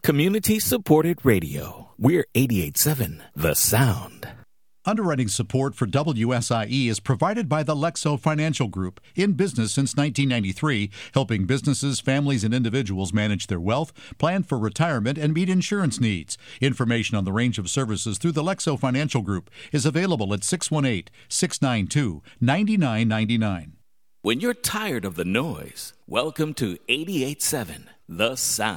Community-supported radio. We're 88.7 The Sound. Underwriting support for WSIE is provided by the Lexo Financial Group, in business since 1993, helping businesses, families, and individuals manage their wealth, plan for retirement, and meet insurance needs. Information on the range of services through the Lexo Financial Group is available at 618-692-9999. When you're tired of the noise, welcome to 88.7 The Sound.